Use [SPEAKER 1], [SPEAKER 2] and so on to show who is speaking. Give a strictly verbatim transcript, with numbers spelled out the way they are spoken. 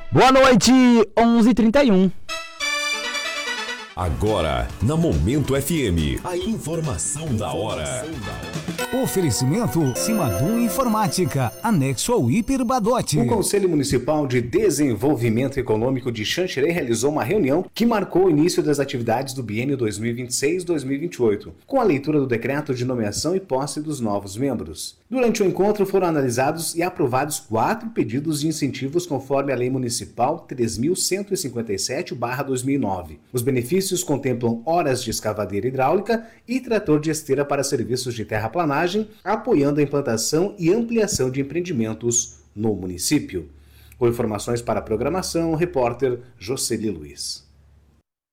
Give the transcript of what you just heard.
[SPEAKER 1] Boa noite, onze e trinta e um.
[SPEAKER 2] Agora, na Momento F M, a informação da hora.
[SPEAKER 3] Oferecimento Simadum Informática, anexo ao Hiper Badote.
[SPEAKER 4] O Conselho Municipal de Desenvolvimento Econômico de Xanxerê realizou uma reunião que marcou o início das atividades do biênio dois mil e vinte e seis a dois mil e vinte e oito, com a leitura do decreto de nomeação e posse dos novos membros. Durante o encontro foram analisados e aprovados quatro pedidos de incentivos conforme a Lei Municipal três mil cento e cinquenta e sete barra dois mil e nove. Os benefícios contemplam horas de escavadeira hidráulica e trator de esteira para serviços de terraplanagem, apoiando a implantação e ampliação de empreendimentos no município. Com informações para a programação, o repórter Jocely Luiz.